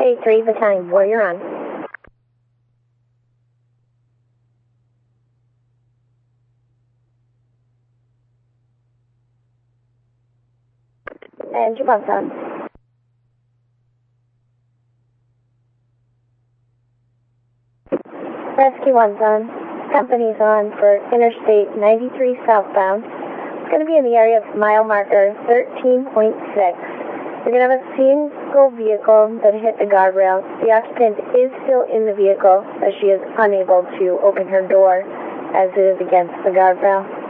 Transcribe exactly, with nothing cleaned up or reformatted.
A three Battalion, Warrior on. And your bunk's on. Rescue one's on. Company's on for Interstate ninety-three southbound. It's going to be in the area of mile marker thirteen point six. You're going to have a single vehicle that hit the guardrail. The occupant is still in the vehicle, as she is unable to open her door as it is against the guardrail.